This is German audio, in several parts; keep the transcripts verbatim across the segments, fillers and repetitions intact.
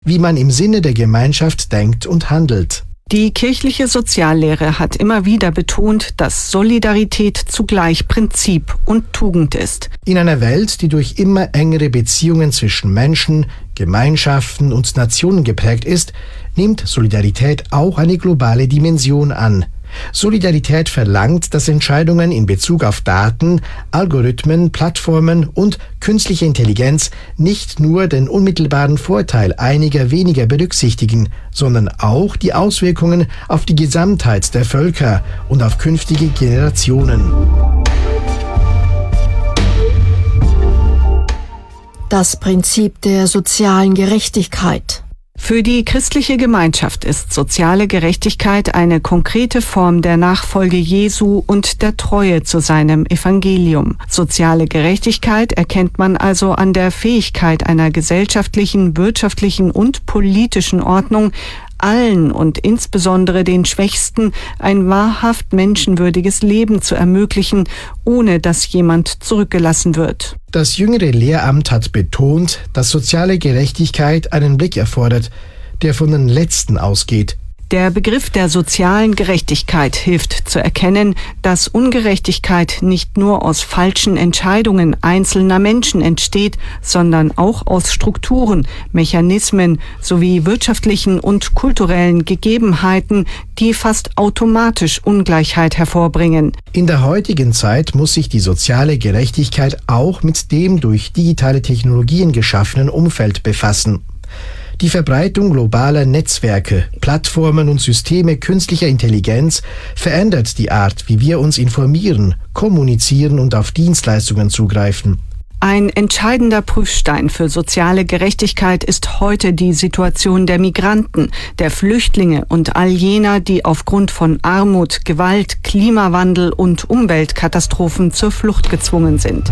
wie man im Sinne der Gemeinschaft denkt und handelt. Die kirchliche Soziallehre hat immer wieder betont, dass Solidarität zugleich Prinzip und Tugend ist. In einer Welt, die durch immer engere Beziehungen zwischen Menschen, Gemeinschaften und Nationen geprägt ist, nimmt Solidarität auch eine globale Dimension an. Solidarität verlangt, dass Entscheidungen in Bezug auf Daten, Algorithmen, Plattformen und künstliche Intelligenz nicht nur den unmittelbaren Vorteil einiger weniger berücksichtigen, sondern auch die Auswirkungen auf die Gesamtheit der Völker und auf künftige Generationen. Das Prinzip der sozialen Gerechtigkeit. Für die christliche Gemeinschaft ist soziale Gerechtigkeit eine konkrete Form der Nachfolge Jesu und der Treue zu seinem Evangelium. Soziale Gerechtigkeit erkennt man also an der Fähigkeit einer gesellschaftlichen, wirtschaftlichen und politischen Ordnung, allen und insbesondere den Schwächsten ein wahrhaft menschenwürdiges Leben zu ermöglichen, ohne dass jemand zurückgelassen wird. Das jüngere Lehramt hat betont, dass soziale Gerechtigkeit einen Blick erfordert, der von den Letzten ausgeht. Der Begriff der sozialen Gerechtigkeit hilft zu erkennen, dass Ungerechtigkeit nicht nur aus falschen Entscheidungen einzelner Menschen entsteht, sondern auch aus Strukturen, Mechanismen sowie wirtschaftlichen und kulturellen Gegebenheiten, die fast automatisch Ungleichheit hervorbringen. In der heutigen Zeit muss sich die soziale Gerechtigkeit auch mit dem durch digitale Technologien geschaffenen Umfeld befassen. Die Verbreitung globaler Netzwerke, Plattformen und Systeme künstlicher Intelligenz verändert die Art, wie wir uns informieren, kommunizieren und auf Dienstleistungen zugreifen. Ein entscheidender Prüfstein für soziale Gerechtigkeit ist heute die Situation der Migranten, der Flüchtlinge und all jener, die aufgrund von Armut, Gewalt, Klimawandel und Umweltkatastrophen zur Flucht gezwungen sind.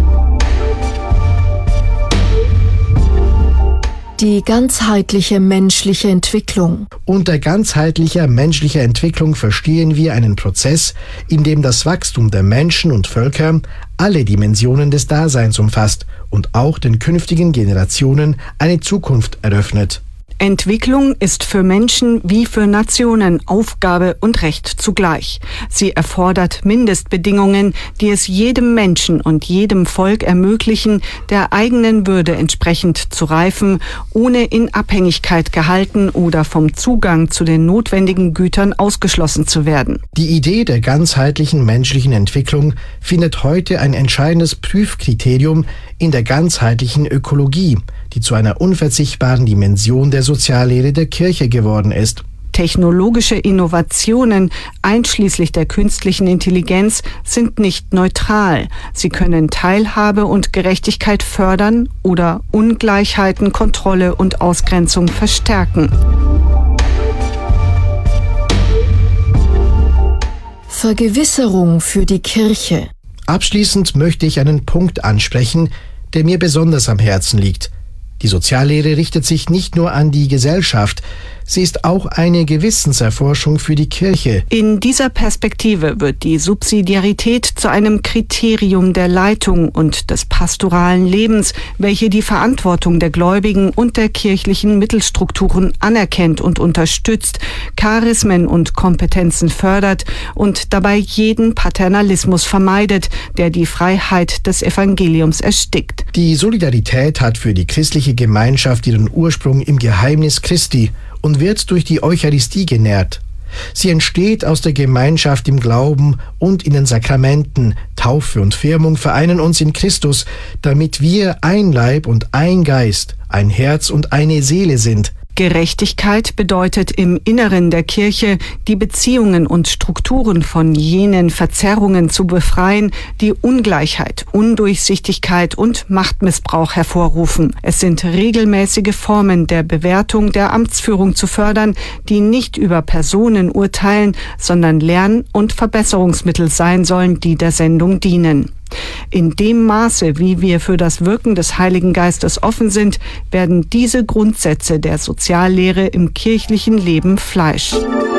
Die ganzheitliche menschliche Entwicklung. Unter ganzheitlicher menschlicher Entwicklung verstehen wir einen Prozess, in dem das Wachstum der Menschen und Völker alle Dimensionen des Daseins umfasst und auch den künftigen Generationen eine Zukunft eröffnet. Entwicklung ist für Menschen wie für Nationen Aufgabe und Recht zugleich. Sie erfordert Mindestbedingungen, die es jedem Menschen und jedem Volk ermöglichen, der eigenen Würde entsprechend zu reifen, ohne in Abhängigkeit gehalten oder vom Zugang zu den notwendigen Gütern ausgeschlossen zu werden. Die Idee der ganzheitlichen menschlichen Entwicklung findet heute ein entscheidendes Prüfkriterium in der ganzheitlichen Ökologie, die zu einer unverzichtbaren Dimension der Soziallehre der Kirche geworden ist. Technologische Innovationen, einschließlich der künstlichen Intelligenz, sind nicht neutral. Sie können Teilhabe und Gerechtigkeit fördern oder Ungleichheiten, Kontrolle und Ausgrenzung verstärken. Vergewisserung für die Kirche. Abschließend möchte ich einen Punkt ansprechen, der mir besonders am Herzen liegt. Die Soziallehre richtet sich nicht nur an die Gesellschaft, sie ist auch eine Gewissenserforschung für die Kirche. In dieser Perspektive wird die Subsidiarität zu einem Kriterium der Leitung und des pastoralen Lebens, welche die Verantwortung der Gläubigen und der kirchlichen Mittelstrukturen anerkennt und unterstützt, Charismen und Kompetenzen fördert und dabei jeden Paternalismus vermeidet, der die Freiheit des Evangeliums erstickt. Die Solidarität hat für die christliche Gemeinschaft ihren Ursprung im Geheimnis Christi und wird durch die Eucharistie genährt. Sie entsteht aus der Gemeinschaft im Glauben und in den Sakramenten. Taufe und Firmung vereinen uns in Christus, damit wir ein Leib und ein Geist, ein Herz und eine Seele sind. Gerechtigkeit bedeutet im Inneren der Kirche, die Beziehungen und Strukturen von jenen Verzerrungen zu befreien, die Ungleichheit, Undurchsichtigkeit und Machtmissbrauch hervorrufen. Es sind regelmäßige Formen der Bewertung der Amtsführung zu fördern, die nicht über Personen urteilen, sondern Lern- und Verbesserungsmittel sein sollen, die der Sendung dienen. In dem Maße, wie wir für das Wirken des Heiligen Geistes offen sind, werden diese Grundsätze der Soziallehre im kirchlichen Leben Fleisch.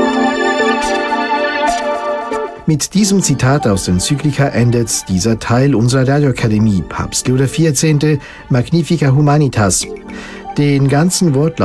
Mit diesem Zitat aus Enzyklika endet dieser Teil unserer Radioakademie, Papst Leo der vierzehnte, Magnificat Humanitas. Den ganzen Wortlaut